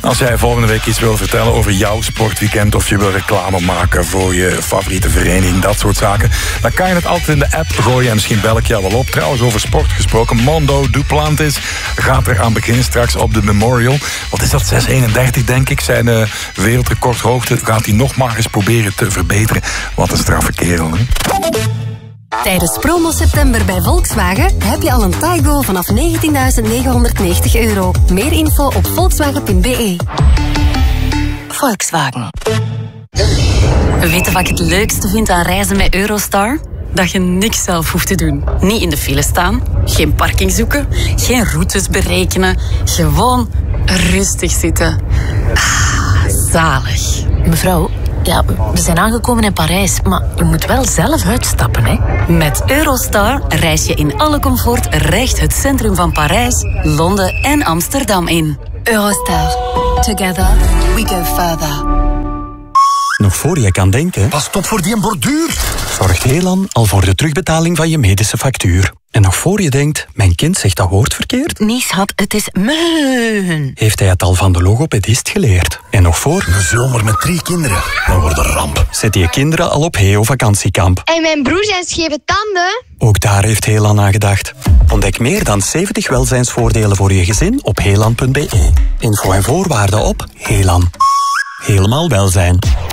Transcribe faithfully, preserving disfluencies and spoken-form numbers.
Als jij volgende week iets wil vertellen over jouw sportweekend of je wil reclame maken voor je favoriete vereniging, dat soort zaken, dan kan je het altijd in de app gooien en misschien bel ik jou wel op. Trouwens, over sport gesproken, Mondo Duplantis gaat er aan beginnen straks op de Memorial. Wat is dat, zes eenendertig denk ik? Zijn uh, wereldrecordhoogte gaat hij nog maar eens proberen te verbeteren. Wat een straffe kerel, hè? Tijdens promo september bij Volkswagen heb je al een Taigo vanaf negentienduizend negenhonderdnegentig euro. Meer info op volkswagen punt b e. Volkswagen. Weet je wat ik het leukste vind aan reizen met Eurostar? Dat je niks zelf hoeft te doen. Niet in de file staan, geen parking zoeken, geen routes berekenen. Gewoon rustig zitten. Ah, zalig. Mevrouw, ja, we zijn aangekomen in Parijs, maar u moet wel zelf uitstappen, hè? Met Eurostar reis je in alle comfort recht het centrum van Parijs, Londen en Amsterdam in. Eurostar. Together we go further. Nog voor je kan denken... Pas op voor die borduur! Zorgt Helan al voor de terugbetaling van je medische factuur. En nog voor je denkt, mijn kind zegt dat woord verkeerd... Nee, schat, het is meun. Heeft hij het al van de logopedist geleerd. En nog voor... Een zomer met drie kinderen, dan wordt een ramp. Zet je kinderen al op Heo vakantiekamp. En mijn broer zijn scheve tanden. Ook daar heeft Helan aan gedacht. Ontdek meer dan zeventig welzijnsvoordelen voor je gezin op helan punt b e. Info en voorwaarden op Helan. Helemaal welzijn.